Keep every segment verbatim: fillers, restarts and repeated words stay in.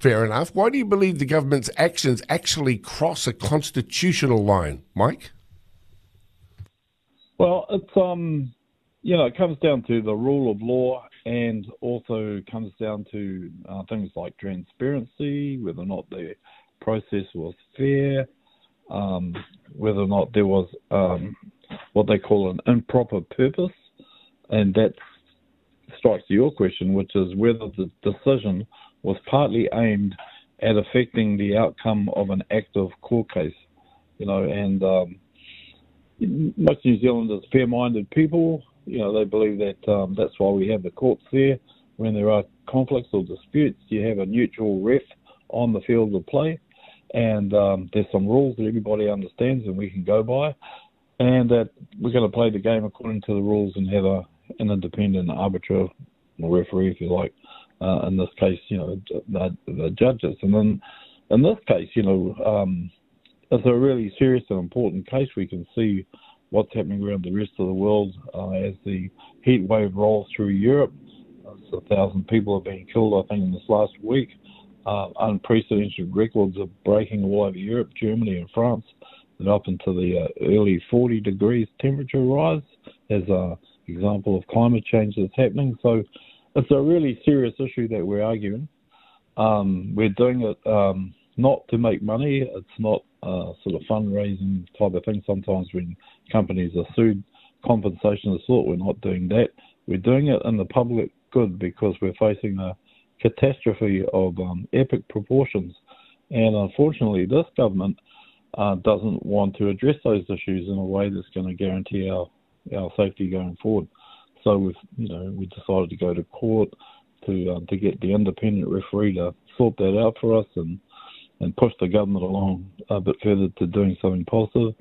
Fair enough. Why do you believe the government's actions actually cross a constitutional line, Mike? Well, it's um, you know, it comes down to the rule of law, and also comes down to uh, things like transparency, whether or not the process was fair, um, whether or not there was um, what they call an improper purpose, and that strikes to your question, which is whether the decision was partly aimed at affecting the outcome of an active court case. You know, and um, most New Zealanders are fair-minded people. You know, they believe that um, that's why we have the courts there. When there are conflicts or disputes, you have a neutral ref on the field of play, and um, there's some rules that everybody understands and we can go by, and that we're going to play the game according to the rules and have a, an independent arbiter, or referee, if you like. Uh, in this case, you know, the, the judges. And then in this case, you know, um, it's a really serious and important case. We can see what's happening around the rest of the world uh, as the heat wave rolls through Europe. Uh, a thousand people have been killed, I think, in this last week. Uh, unprecedented records are breaking all over Europe, Germany and France. They're up into the uh, early forty degrees temperature rise as an example of climate change that's happening. So it's a really serious issue that we're arguing. Um, we're doing it um, not to make money. It's not a sort of fundraising type of thing. Sometimes when companies are sued, compensation is sought. We're not doing that. We're doing it in the public good because we're facing a catastrophe of um, epic proportions. And unfortunately, this government uh, doesn't want to address those issues in a way that's going to guarantee our, our safety going forward. So we've, you know, we decided to go to court to um, to get the independent referee to sort that out for us and, and push the government along a bit further to doing something positive.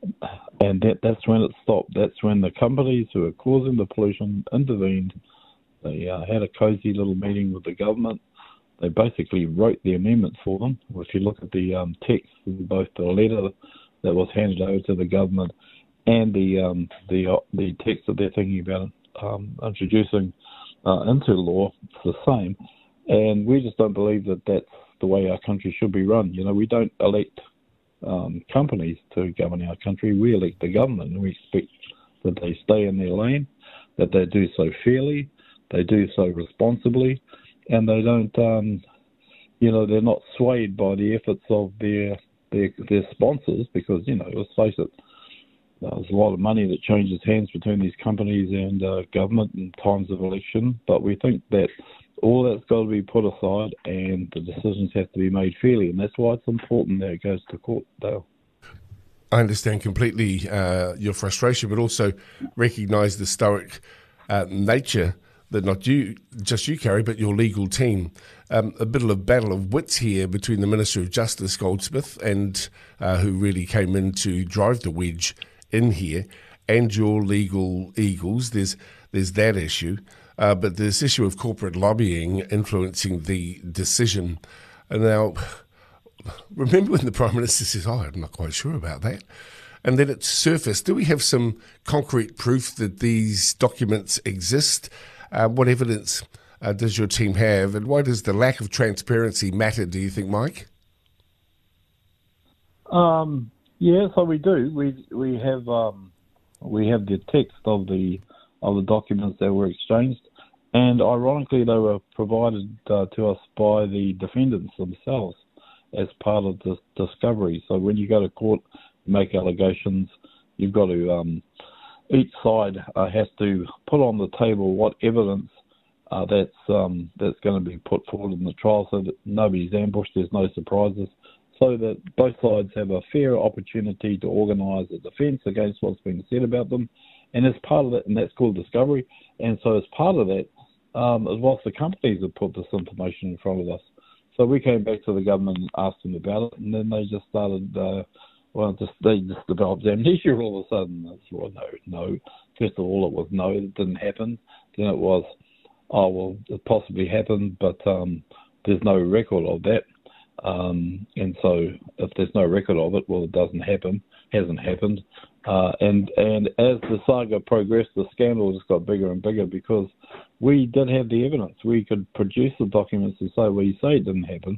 And that, that's when it stopped. That's when the companies who are causing the pollution intervened. They uh, had a cosy little meeting with the government. They basically wrote the amendments for them. If you look at the um, text, both the letter that was handed over to the government and the um, the uh, the text that they're thinking about um, introducing uh, into law, it's the same. And we just don't believe that that's the way our country should be run. You know, we don't elect um, companies to govern our country. We elect the government, and we expect that they stay in their lane, that they do so fairly, they do so responsibly, and they don't, um, you know, they're not swayed by the efforts of their their, their sponsors, because, you know, let's face it, there's a lot of money that changes hands between these companies and uh, government in times of election, but we think that all that's got to be put aside and the decisions have to be made fairly, and that's why it's important that it goes to court, Dale. I understand completely uh, your frustration, but also recognise the stoic uh, nature that not you, just you, Carrie, but your legal team. Um, a bit of a battle of wits here between the Minister of Justice, Goldsmith, and uh, who really came in to drive the wedge in here, and your legal eagles. There's there's that issue, uh, but this issue of corporate lobbying influencing the decision. And now, remember when the Prime Minister says, "Oh, I'm not quite sure about that," and then it surfaced. Do we have some concrete proof that these documents exist? Uh, what evidence uh, does your team have, and why does the lack of transparency matter, do you think, Mike? Um, yeah, so we do. We we have um, we have the text of the of the documents that were exchanged, and ironically, they were provided uh, to us by the defendants themselves as part of the discovery. So when you go to court, make allegations, you've got to um, each side uh, has to put on the table what evidence uh, that's um, that's going to be put forward in the trial, so that nobody's ambushed, there's no surprises, so that both sides have a fair opportunity to organise a defence against what's being said about them. And as part of that, and that's called discovery, and so as part of that, um, it was the companies that put this information in front of us. So we came back to the government and asked them about it, and then they just started, uh, well, just they just developed amnesia all of a sudden. That's well, no, no. First of all, it was no, it didn't happen. Then it was, oh, well, it possibly happened, but um, there's no record of that. Um, and so if there's no record of it, well, it doesn't happen, hasn't happened. Uh, and, and as the saga progressed, the scandal just got bigger and bigger because we did have the evidence. We could produce the documents and say, well, you say it didn't happen,